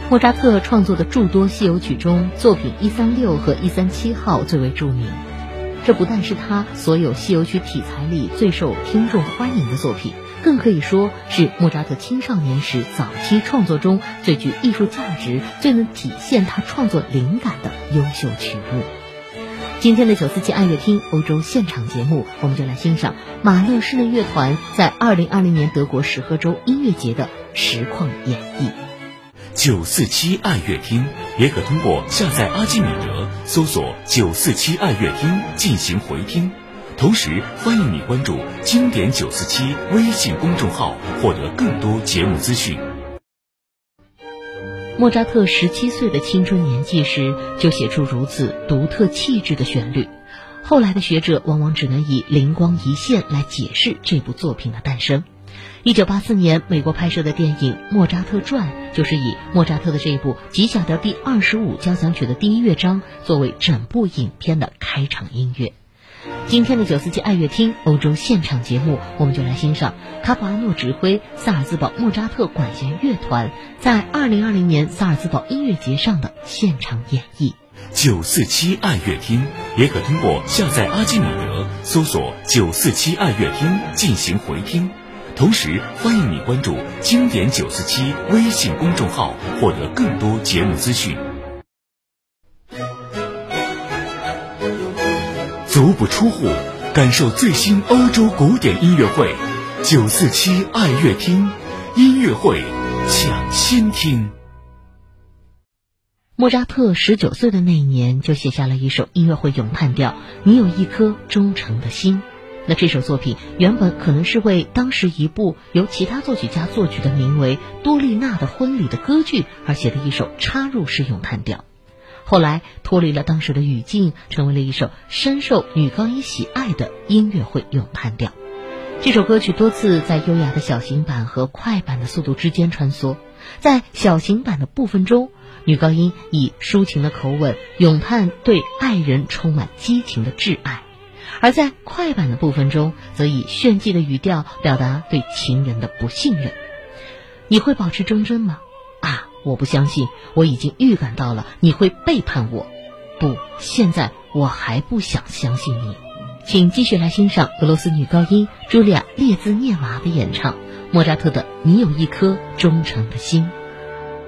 莫扎特创作的诸多西游曲中，作品136和137号最为著名。这不但是他所有西游曲题材里最受听众欢迎的作品，更可以说是莫扎特青少年时早期创作中最具艺术价值、最能体现他创作灵感的优秀曲目。今天的947爱乐厅欧洲现场节目，我们就来欣赏马勒室内乐团在2020年德国石河州音乐节的实况演绎。 947爱乐厅也可通过下载阿基米德搜索947爱乐厅进行回听，同时欢迎你关注经典947微信公众号，获得更多节目资讯。 莫扎特17岁的青春年纪时就写出如此独特气质的旋律，后来的学者往往只能以灵光一现来解释这部作品的诞生。1984年美国拍摄的电影《莫扎特传》就是以莫扎特的这部 G 小调第25交响曲的第一乐章作为整部影片的开场音乐。今天的947爱乐厅欧洲现场节目，我们就来欣赏卡普阿诺指挥萨尔兹堡莫扎特管弦乐团在2020年萨尔兹堡音乐节上的现场演绎。 947爱乐厅也可通过下载阿基米德搜索947爱乐厅进行回听，同时欢迎你关注经典947微信公众号，获得更多节目资讯。足不出户，感受最新欧洲古典音乐会，947爱乐厅音乐会抢先听。 莫扎特19岁的那一年就写下了一首音乐会咏叹调《你有一颗忠诚的心》。那这首作品原本可能是为当时一部由其他作曲家作曲的名为《多丽娜的婚礼》的歌剧而写的一首插入式咏叹调，后来脱离了当时的语境，成为了一首深受女高音喜爱的音乐会咏叹调。这首歌曲多次在优雅的小型版和快板的速度之间穿梭，在小型版的部分中，女高音以抒情的口吻咏叹对爱人充满激情的挚爱，而在快板的部分中，则以炫技的语调表达对情人的不信任。你会保持忠贞吗？我不相信，我已经预感到了你会背叛我。不，现在我还不想相信你。请继续来欣赏俄罗斯女高音茱莉亚·列兹涅娃的演唱莫扎特的《你有一颗忠诚的心》。